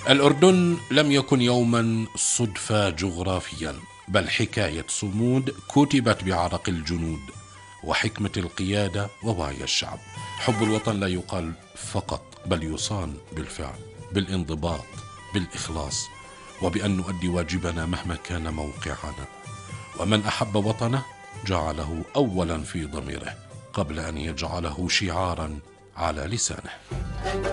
الأردن لم يكن يوما صدفة جغرافيا، بل حكاية صمود كتبت بعرق الجنود وحكمة القيادة ووعي الشعب. حب الوطن لا يقال فقط، بل يصان بالفعل، بالانضباط، بالإخلاص، وبأن نؤدي واجبنا مهما كان موقعنا. ومن أحب وطنه جعله أولا في ضميره قبل أن يجعله شعارا على لسانه.